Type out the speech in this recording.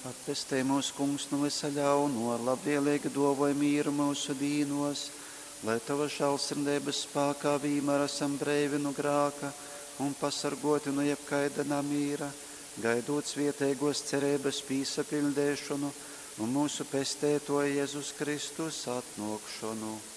Atpestē mūsu kungs no visa ļauno, ar labvēlīgu dovoju mīru mūsu dīnos, lai tava žēlsirdības spēkā vienmēr esam brīvi no grāka un pasargoti no jebkaida namīra, gaidot svietēgos cerības pīsapildēšanu un mūsu pestētoja Jēzus Kristus atnākšanu.